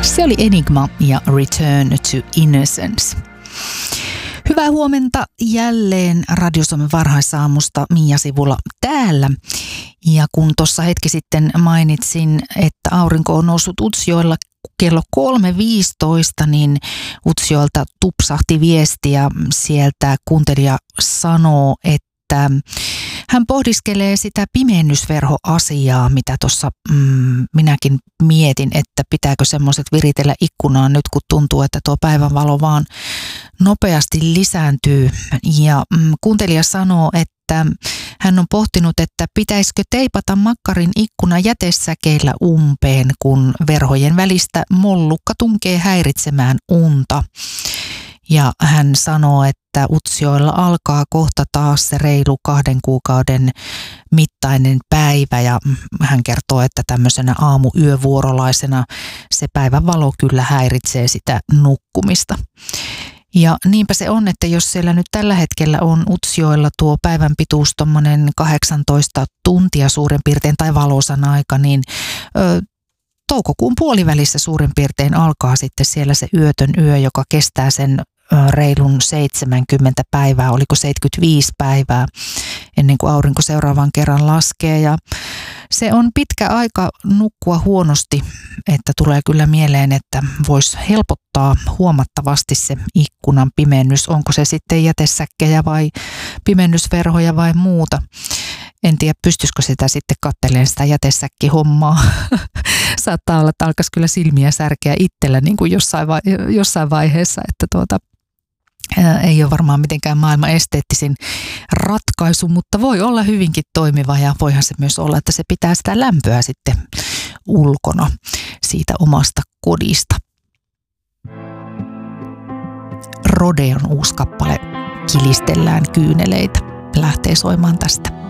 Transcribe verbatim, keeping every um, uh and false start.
Se oli Enigma ja Return to Innocence. Hyvää huomenta jälleen Radio Suomen varhaisaamusta Mia Sivula täällä. Ja kun tuossa hetki sitten mainitsin, että aurinko on noussut Utsjoella kello kolme viisitoista, niin Utsjoelta tupsahti viesti ja sieltä kuuntelija sanoo, että hän pohdiskelee sitä pimennysverhoasiaa, mitä tuossa mm, minäkin mietin, että pitääkö semmoiset viritellä ikkunaan nyt, kun tuntuu, että tuo päivänvalo vaan nopeasti lisääntyy. Ja mm, kuuntelija sanoo, että hän on pohtinut, että pitäisikö teipata makkarin ikkuna jätesäkeillä umpeen, kun verhojen välistä mollukka tunkee häiritsemään unta. Ja hän sanoo, että Utsjoella alkaa kohta taas se reilu kahden kuukauden mittainen päivä ja hän kertoo, että tämmöisenä aamuyövuorolaisena se päivän valo kyllä häiritsee sitä nukkumista. Ja niinpä se on, että jos siellä nyt tällä hetkellä on Utsjoella tuo päivän pituus tommonen kahdeksantoista tuntia suurin piirtein tai valoisan aika, niin ö, toukokuun puolivälissä suurin piirtein alkaa sitten siellä se yötön yö, joka kestää sen reilun seitsemänkymmentä päivää, oliko seitsemänkymmentäviisi päivää ennen kuin aurinko seuraavan kerran laskee. Ja se on pitkä aika nukkua huonosti, että tulee kyllä mieleen, että voisi helpottaa huomattavasti se ikkunan pimennys. Onko se sitten jätesäkkejä vai pimennysverhoja vai muuta. En tiedä, pystyisikö sitä sitten katselemaan sitä jätesäkkihommaa. Saattaa olla, että alkaisi kyllä silmiä särkeä itsellä niin kuin jossain, vai- jossain vaiheessa, että tuota, ää, ei ole varmaan mitenkään maailman esteettisin ratkaisu, mutta voi olla hyvinkin toimiva ja voihan se myös olla, että se pitää sitä lämpöä sitten ulkona siitä omasta kodista. Rodeon uusi kappale Kilistellään kyyneleitä lähtee soimaan tästä.